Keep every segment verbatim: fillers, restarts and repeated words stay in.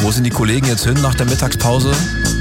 Wo sind die Kollegen jetzt hin nach der Mittagspause?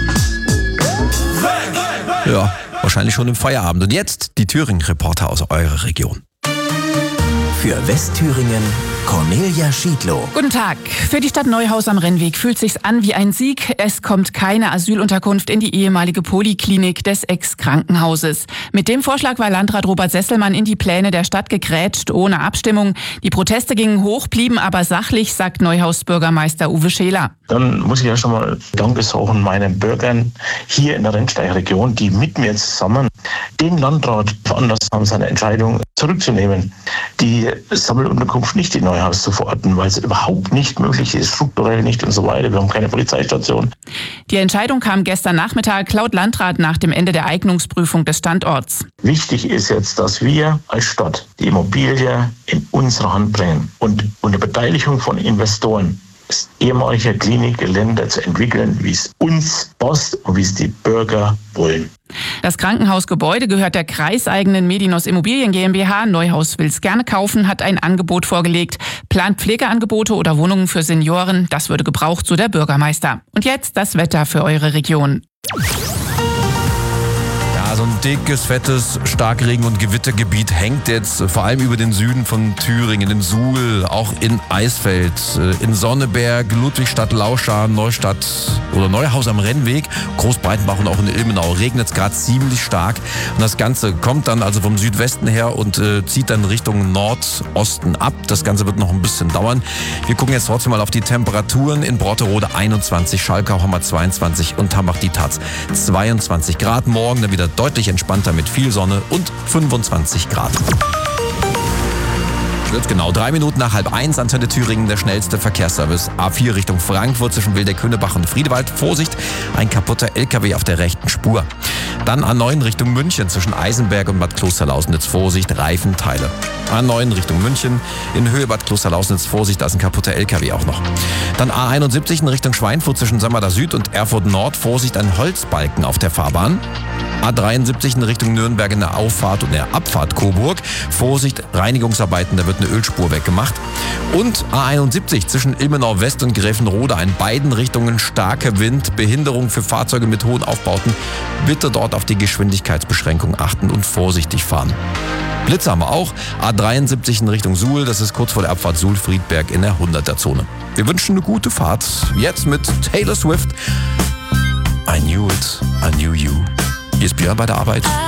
Ja, wahrscheinlich schon im Feierabend. Und jetzt die Thüringen-Reporter aus eurer Region. Für Westthüringen Cornelia Schiedlow. Guten Tag. Für die Stadt Neuhaus am Rennweg fühlt sich's an wie ein Sieg. Es kommt keine Asylunterkunft in die ehemalige Poliklinik des Ex-Krankenhauses. Mit dem Vorschlag war Landrat Robert Sesselmann in die Pläne der Stadt gegrätscht, ohne Abstimmung. Die Proteste gingen hoch, blieben aber sachlich, sagt Neuhaus Bürgermeister Uwe Scheler. Dann muss ich ja schon mal Danke sagen meinen Bürgern hier in der Rennsteiger Region, die mit mir zusammen den Landrat veranlasst haben, seine Entscheidung zurückzunehmen, die Sammelunterkunft nicht in Neuhaus zu verorten, weil es überhaupt nicht möglich ist, strukturell nicht und so weiter. Wir haben keine Polizeistation. Die Entscheidung kam gestern Nachmittag laut Landrat nach dem Ende der Eignungsprüfung des Standorts. Wichtig ist jetzt, dass wir als Stadt die Immobilie in unsere Hand bringen und unter Beteiligung von Investoren das ehemalige Klinikgelände zu entwickeln, wie es uns passt und wie es die Bürger wollen. Das Krankenhausgebäude gehört der kreiseigenen Medinos Immobilien GmbH. Neuhaus will es gerne kaufen, hat ein Angebot vorgelegt. Plant Pflegeangebote oder Wohnungen für Senioren. Das würde gebraucht, so der Bürgermeister. Und jetzt das Wetter für eure Region. Ja, so ein dickes, fettes Starkregen- und Gewittergebiet hängt jetzt vor allem über den Süden von Thüringen, in Suhl, auch in Eisfeld, in Sonneberg, Ludwigstadt, Lauschan, Neustadt oder Neuhaus am Rennweg, Großbreitenbach und auch in Ilmenau regnet es gerade ziemlich stark. Und das Ganze kommt dann also vom Südwesten her und äh, zieht dann Richtung Nordosten ab. Das Ganze wird noch ein bisschen dauern. Wir gucken jetzt trotzdem mal auf die Temperaturen. In Brotterode einundzwanzig, Schalkau haben wir zweiundzwanzig und Hambach-Dietz zweiundzwanzig Grad. Morgen dann wieder deutlich entspannter mit viel Sonne und fünfundzwanzig Grad. Wird genau drei Minuten nach halb eins, Antenne Thüringen, der schnellste Verkehrsservice. A vier Richtung Frankfurt zwischen Wildeck-Hünnebach und Friedewald. Vorsicht, ein kaputter L K W auf der rechten Spur. Dann A neun Richtung München zwischen Eisenberg und Bad Klosterlausnitz. Vorsicht, Reifenteile. A neun Richtung München, in Höhe Bad Klosterlausnitz. Vorsicht, da ist ein kaputter L K W auch noch. Dann A einundsiebzig in Richtung Schweinfurt zwischen Sammerda Süd und Erfurt Nord. Vorsicht, ein Holzbalken auf der Fahrbahn. A dreiundsiebzig in Richtung Nürnberg in der Auffahrt und der Abfahrt Coburg. Vorsicht, Reinigungsarbeiten, da wird eine Ölspur weggemacht. Und A einundsiebzig zwischen Ilmenau West und Gräfenrode, in beiden Richtungen starker Wind, Behinderung für Fahrzeuge mit hohen Aufbauten. Bitte dort auf die Geschwindigkeitsbeschränkung achten und vorsichtig fahren. Blitze haben wir auch. A dreiundsiebzig in Richtung Suhl, das ist kurz vor der Abfahrt Suhl-Friedberg in der hunderter-Zone. Wir wünschen eine gute Fahrt. Jetzt mit Taylor Swift. I knew it, I knew you. Hier ist Björn bei der Arbeit.